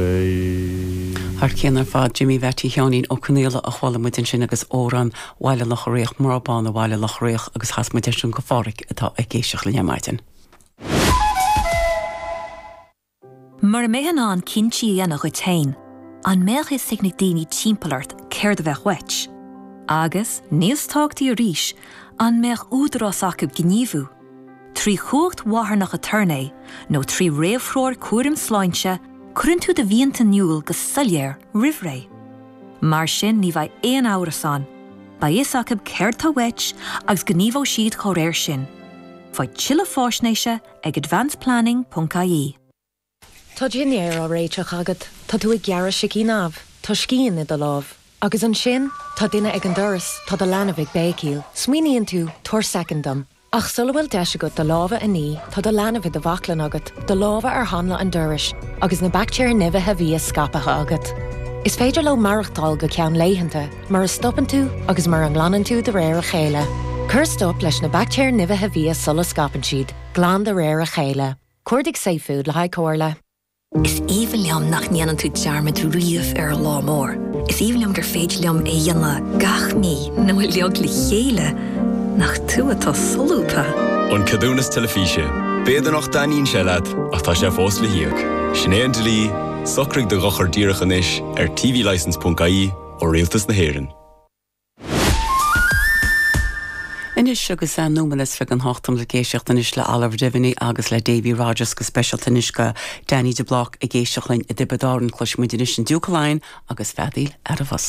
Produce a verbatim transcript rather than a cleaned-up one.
Har céanar fad Jimmy Vetty Hionín ó cnéile a chhuala muidin sin agus óran bhaile lech réoch marbán a bhaile lech réoch agus has muidin sin go fáric atá ag géisioach le neamaitin. Mar a méhan an cinntí dhéanach go tain, an méach is signig daoine timpplaart céir de bheith wet. Agus, níos táchtaí a ríis, an méach údarás acu gníomhú. Trí chuacht watharnach a turné, nó trí réamhthróir cuairim sláinte, chuann tú de bhíonta nniuil go suilleir rihré. Mar sin ní bheith éon áras an, ba is acab céir tá wet agus gníomhó siad choréir sin. Fáid chilla fásnéise ag advanced planning dot I E. Tá dinnéir á réiteach agad, tá tú ag gearra se cí náb, tá scían i do láb. Agus an sin, tá duine ag an doras, tá do leanamh bécíl, smuoíonn tú tuair secondam. Ach sulla bhfuil deise go do lábha a ní, tá do leanamh do bhaclan agat, do lábha ar hanla an doras, agus na bactéir nimhethe bhí scapatha agat. Is féidir le marachtáil go ceann léitheanta, mar a stoppan tú agus mar an ghlanan tú de réir a chéile. Cur stop leis na bactéir nimhethe bhí sulla scapan siad, glán de réir a chéile. Cuirdig seafood le haid cóirle. Is even liam nach níanaan tú dearmid riamh ar lá mór. Is even liam gur féid liam é dhéanna gach mí nó leag le chéile nach tú atá solúpa. An cadúnas telefíe, béidir nach daíonn se leat ach tá sé fós le hiag. Sinéad de lí, socraigh de gachar díreachan is ar T V license dot I E ó Rialtas na Héireann. Inis agus an númalas fe an hátam le géisiocht inis le Oliver Devaney agus le Davy Rogers go specialta inis go Danny de Block a géisiocht lein i dibbedáran cluis muidir inis an dúcaláin agus fedíl ar a bhas.